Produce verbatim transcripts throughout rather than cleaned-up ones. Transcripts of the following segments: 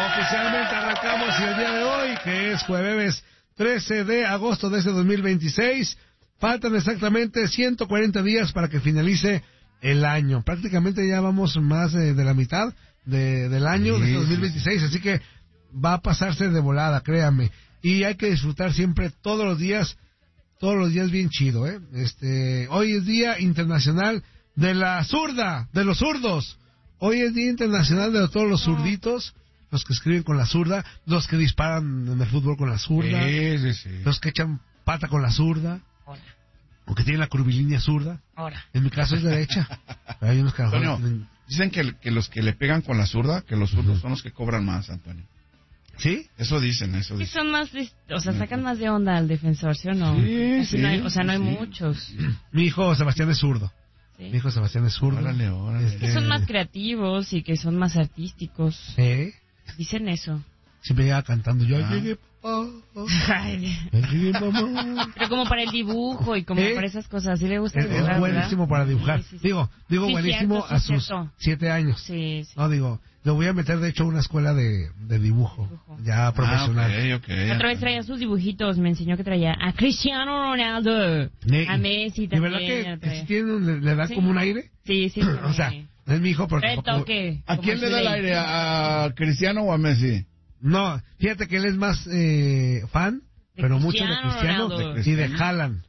Oficialmente arrancamos y el día de hoy, que es jueves trece de agosto de este dos mil veintiséis, faltan exactamente ciento cuarenta días para que finalice el año. Prácticamente ya vamos más de, de la mitad de, del año sí, de este dos mil veintiséis, sí. Así que va a pasarse de volada, créanme. Y hay que disfrutar siempre todos los días, todos los días bien chido, ¿eh? Este, hoy es Día Internacional de la Zurda, de los zurdos. Hoy es Día Internacional de todos los zurditos, los que escriben con la zurda, los que disparan en el fútbol con la zurda, sí, sí, sí. los que echan pata con la zurda, Hola. o que tienen la curvilínea zurda. Hola. En mi caso es derecha. Hay unos que Antonio, tienen... dicen que, que los que le pegan con la zurda, que los zurdos uh-huh. son los que cobran más, Antonio. ¿Sí? Eso dicen, eso sí, dicen. son más, o sea, sacan más de onda al defensor, ¿sí o no? Sí, sí, no hay, o sea, no hay sí. muchos. Mi hijo Sebastián es zurdo. ¿Sí? Mi hijo Sebastián es zurdo. Órale, órale. Este... Que son más creativos y que son más artísticos. ¿Sí? Dicen eso. Siempre llega cantando, yo ah. llegué, oh, oh. llegué, mamá. Pero como para el dibujo y como ¿Eh? para esas cosas, ¿sí le gusta es, dibujar? Es buenísimo ¿verdad? Para dibujar. Sí, sí, sí. Digo, digo sí, buenísimo cierto, sí, a sus cierto. siete años. Sí, sí. No, digo, lo voy a meter de hecho a una escuela de, de dibujo, dibujo, ya profesional. Ah, okay, okay, Otra vez traía sus dibujitos, me enseñó que traía a Cristiano Ronaldo, ne- a Messi también. ¿De verdad que, que si tiene, le, le da sí. como un aire? Sí, sí. O sea, no es mi hijo, pero tampoco... toque, ¿A quién le da el aire? ¿A Cristiano o a Messi? No, fíjate que él es más eh, fan, de pero mucho de Cristiano, de Cristiano y de Haaland.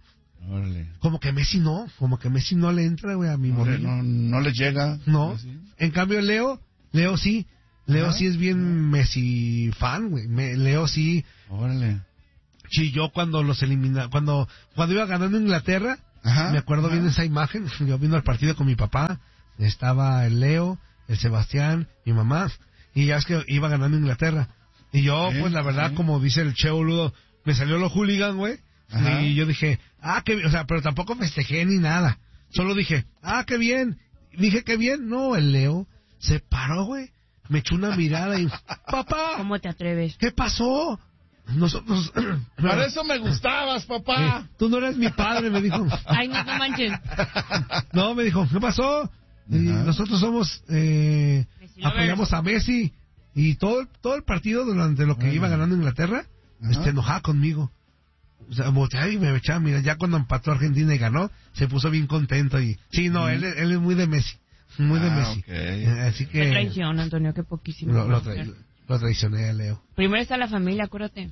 Órale. Como que Messi no, como que Messi no le entra, güey, a mi no, no, no le llega. No, Messi. En cambio Leo, Leo sí, Leo ¿Ah? sí es bien Messi fan, güey. Me, Leo sí. Órale. Chilló cuando los elimina, cuando cuando iba ganando Inglaterra. Ajá, me acuerdo ajá. bien de esa imagen. Yo vino al partido con mi papá, estaba el Leo, el Sebastián, mi mamá. Y ya es que iba ganando Inglaterra. Y yo, ¿Eh? pues la verdad, ¿Eh? como dice el Che Boludo, me salió lo hooligan, güey. Y yo dije, ah, qué bien. O sea, pero tampoco festejé ni nada. Solo dije, ah, qué bien. Dije, qué bien. No, el Leo se paró, güey. Me echó una mirada y, papá. ¿Cómo te atreves? ¿Qué pasó? Nosotros... Para eso me gustabas, papá. Eh, tú no eres mi padre, me dijo. Ay, no te manches. No, me dijo, ¿qué pasó? Y nosotros somos... Eh, apoyamos a Messi y todo todo el partido durante lo que uh-huh. iba ganando Inglaterra uh-huh. este enojaba conmigo, o sea, volteaba y me echaba, mira, ya cuando empató Argentina y ganó se puso bien contento y sí, no, uh-huh. él, él es muy de Messi, muy ah, de Messi, okay. eh, así que qué traición, Antonio, qué poquísimo lo, lo, tra- lo traicioné a Leo. Primero está la familia, acuérdate.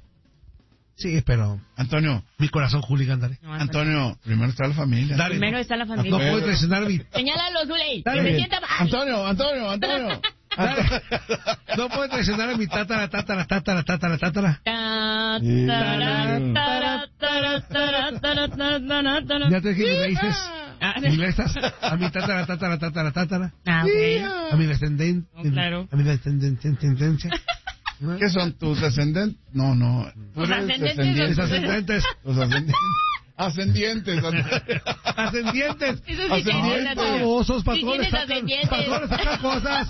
Sí, pero... Antonio. Mi corazón hooligan, dale. No, Antonio, primero está la familia. Dale, primero no, está la familia. No puedes traicionar a mi... Señálalo, Zuley. Dale. Que me sienta mal. Antonio, Antonio, Antonio. Dale. No puedes traicionar a mi tatara, tatara, tatara, tatara, tatara. Ya te dije mis raíces. Mis raíces. A mi tatara, tatara, tatara, tatara. Ah, okay. A mi descendente. Oh, claro. A mi descendencia. ¿Qué son tus descendentes? No, no. Tus ascendentes. Descendientes. Ascendentes. Los ascendientes. Ascendientes. Ascendientes. Ascendientes. Famosos, patrones. Patrones sacan cosas.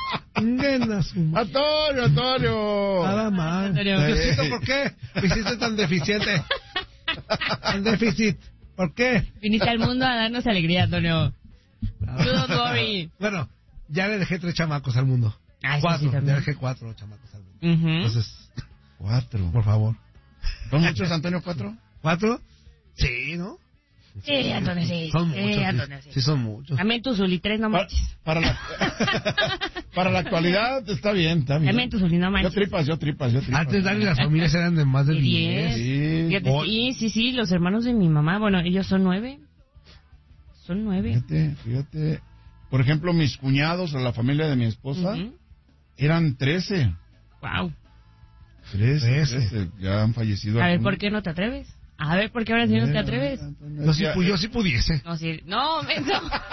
Antonio, Antonio. Nada más. Diosito, ¿por qué me hiciste tan deficiente? Tan déficit. ¿Por qué? Viniste al mundo a darnos alegría, Antonio. Don't worry. Bueno, ya le dejé tres chamacos al mundo. Ah, cuatro, sí, sí, ya dejé cuatro chamacos al mundo. Uh-huh. Entonces, cuatro. Por favor. ¿Son muchos, Antonio, cuatro? ¿Cuatro? Sí, ¿no? Sí, Antonio, sí. Son sí, muchos. Antonio, sí. sí, son muchos. Amén tu Zuli, tres no manches. Para, para, la, para la actualidad está bien, está bien. Amén tu Zuli, no manches. Yo tripas, yo tripas, yo tripas. Antes, Dani, las familias eran de más de diez. Sí. Fíjate, oh. sí, sí, sí, los hermanos de mi mamá, bueno, ellos son nueve. Son nueve. Fíjate, fíjate. Por ejemplo, mis cuñados o la familia de mi esposa uh-huh. eran trece. Wow. Trece, trece, ya han fallecido. A ver, ¿por qué no te atreves? A ver, ¿por qué ahora sí no te atreves? No, si, yo sí pudiese. No, sí, no, menso.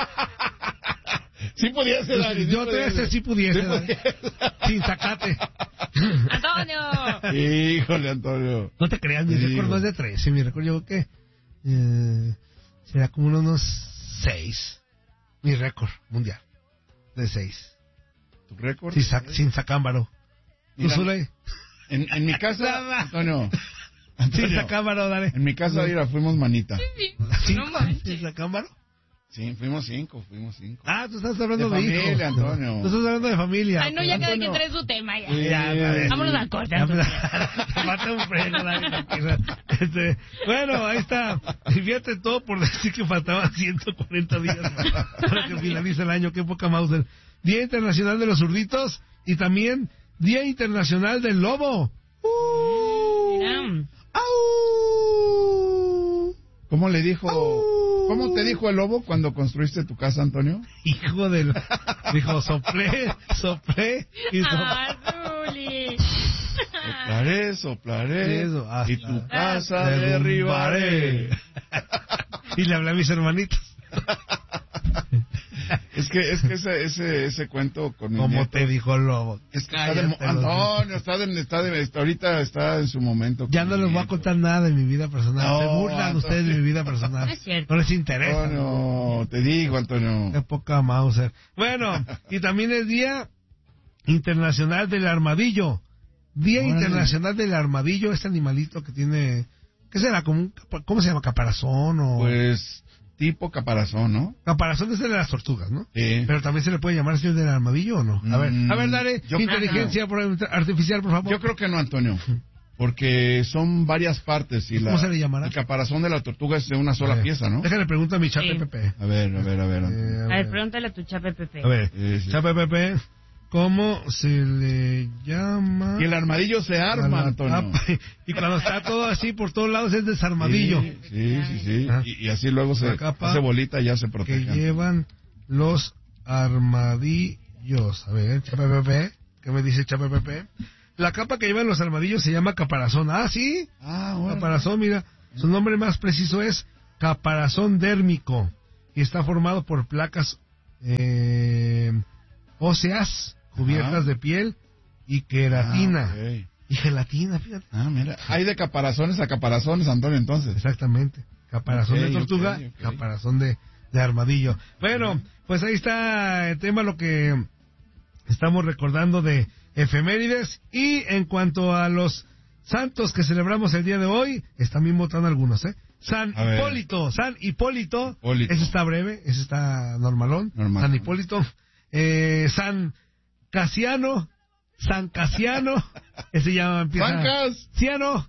Sí pudiese, Dani. Yo trece sí pudiese, Dani. Sin sacate. ¡Antonio! Híjole, Antonio. No te creas, mi récord no es de trece. Mi récord yo creo que eh, será como unos seis. Mi récord mundial. De seis. ¿Tu récord? Sí, sac, sin sacámbaro. ¿Tú, Zuley? En, en mi casa, Antonio. Antonio. Sin sacámbaro, dale. En mi casa, mira, fuimos manita. Sí, no manches. ¿Sin sacámbaro? Sí, fuimos cinco, fuimos cinco. Ah, tú estás hablando de, de familia, hijos. Antonio. Tú estás hablando de familia. Ay, no, ya cada Antonio. quien trae su tema. Ya. Sí, ya, ya, Vámonos al corte, ya, Antonio. Te mata un freno, Dani, tranquila. Este, bueno, ahí está. Y fíjate todo por decir que faltaban ciento cuarenta días para, para que finalice el año. Qué poca Mauser. Día Internacional de los Zurditos y también Día Internacional del Lobo. ¡Uh! Mira. ¡Au! ¿Cómo le dijo? ¿Cómo te dijo el lobo cuando construiste tu casa, Antonio? Hijo del... Dijo, soplé, soplé y soplé. Ah, Zuli. Soplaré, soplaré, Eso, hasta y tu casa te derribaré. Y le hablé a mis hermanitos. Es que, es que ese, ese, ese cuento con mi Como nieto, te dijo el lobo. es que está de, Cállate los Antonio, está de, está de, está- ahorita está en su momento. Ya con no mi les voy a nieto. contar nada de mi vida personal. No, Se burlan Antonio. ustedes de mi vida personal. No es cierto. No les interesa. Antonio, te digo, Antonio. Qué poca Mauser. Bueno, y también es Día Internacional del Armadillo. Día Órale. Internacional del Armadillo, este animalito que tiene... ¿Qué será? ¿Cómo, un capa- ¿Cómo se llama? ¿Caparazón o...? Pues, tipo caparazón, ¿no? Caparazón es el de las tortugas, ¿no? Sí. Pero también se le puede llamar así el del armadillo, ¿o no? A ver, Mm, a ver, dale, yo creo que inteligencia por- artificial, por favor. Yo creo que no, Antonio. Porque son varias partes y ¿Cómo la, se le llamará? el caparazón de la tortuga es de una A sola ver, pieza, ¿no? Déjale preguntar a mi chape Sí. Pepe. A ver, a ver, a ver. Antonio. Eh, A ver, pregúntale a tu chape, Pepe. A ver, Sí, sí. chape Pepe, ¿cómo se le llama? Y el armadillo se a arma, la Antonio. tapa? Y cuando está todo así por todos lados es desarmadillo. Sí, sí, sí. sí. Ajá. Y, y así luego se La capa hace bolita y ya se Que protege. llevan los armadillos. A ver, chape Pepe, ¿qué me dice chape Pepe? La capa que llevan los armadillos se llama caparazón. Ah, sí. Ah, bueno. Caparazón, mira, su nombre más preciso es caparazón dérmico y está formado por placas eh, óseas cubiertas Ajá. de piel y queratina. Ah, ok. Y gelatina, fíjate. Ah, mira. Hay de caparazones a caparazones, Antonio, entonces. Exactamente. Caparazón Ok, de tortuga, ok, ok. caparazón de, de armadillo. Bueno, pues ahí está el tema, lo que estamos recordando de efemérides. Y en cuanto a los santos que celebramos el día de hoy, están bien votando algunos, ¿eh? San A ver. Hipólito, San Hipólito, Hipólito. ese está breve, ese está normalón, Normal. San Hipólito, eh, San Casiano, San Casiano, ese ya empieza... ¡Zancas! Ciano,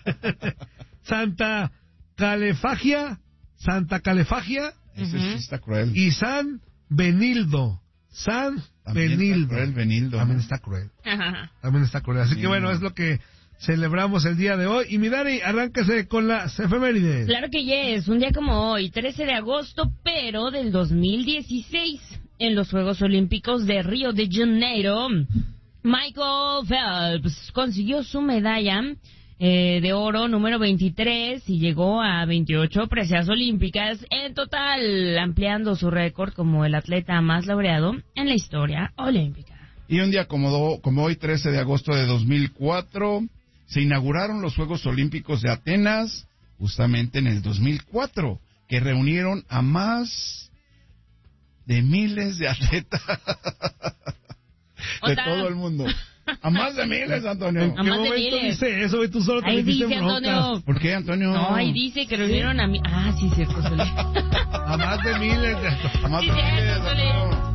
Santa Calefagia, Santa Calefagia Ese sí está cruel. y San Benildo, San También está Benildo. cruel, Benildo, También ¿no? está cruel, Ajá. también está cruel. Así Sí, que bueno, no. es lo que celebramos el día de hoy. Y mi Dani, arráncase con las efemérides. Claro que yes, un día como hoy, trece de agosto, pero del dos mil dieciséis, en los Juegos Olímpicos de Río de Janeiro, Michael Phelps consiguió su medalla eh, de oro número veintitrés y llegó a veintiocho preseas olímpicas en total, ampliando su récord como el atleta más laureado en la historia olímpica. Y un día como, do- como hoy, trece de agosto de dos mil cuatro, se inauguraron los Juegos Olímpicos de Atenas, justamente en el dos mil cuatro, que reunieron a más de miles de atletas de Otra. todo el mundo. A más de miles, Antonio. ¿En A qué más de momento miles. dice eso? Y tú solo te Ahí metiste dice, en broncas. Antonio. ¿Por qué, Antonio? No, ahí dice que reunieron a mí. Ah, sí, cierto, Sole. A más de miles de... A más Sí, de cierto, miles, Sole. Antonio.